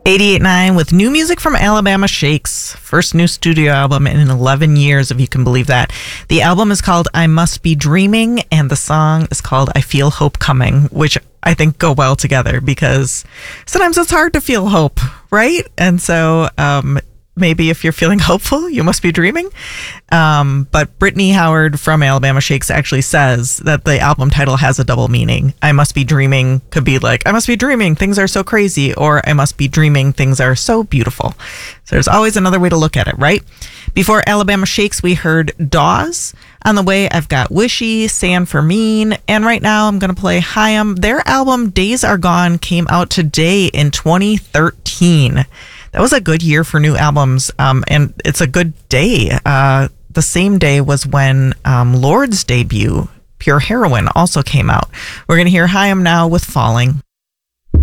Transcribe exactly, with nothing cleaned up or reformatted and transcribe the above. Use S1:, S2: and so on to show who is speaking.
S1: eighty-eight point nine with new music from Alabama Shakes. First new studio album in eleven years, if you can believe that. The album is called I Must Be Dreaming, and the song is called I Feel Hope Coming, which I think go well together because sometimes it's hard to feel hope, right? And so um, maybe if you're feeling hopeful, you must be dreaming. Um, but Brittany Howard from Alabama Shakes actually says that the album title has a double meaning. I must be dreaming could be like, I must be dreaming, things are so crazy, or I must be dreaming, things are so beautiful. So there's always another way to look at it, right? Before Alabama Shakes, we heard Dawes. On the way, I've got Wishy, San Fermin, and right now I'm going to play Haim. Their album Days Are Gone came out today in twenty thirteen. That was a good year for new albums, um, and it's a good day. Uh, the same day was when um, Lord's debut, Pure Heroine, also came out. We're going to hear Haim now with Falling.